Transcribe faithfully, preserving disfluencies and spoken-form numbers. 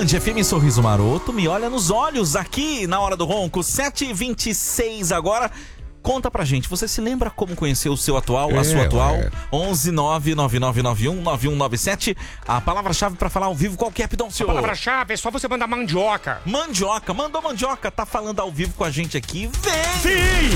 Band F M Sorriso Maroto, me olha nos olhos aqui na Hora do Ronco, sete e vinte e seis agora. Conta pra gente, você se lembra como conheceu o seu atual, é, a sua atual? É. onze nove nove nove nove um nove um nove sete. A palavra-chave pra falar ao vivo, qual que é, Pidoncio? A palavra-chave é só você mandar mandioca. Mandioca, mandou mandioca, tá falando ao vivo com a gente aqui, vem! Sim!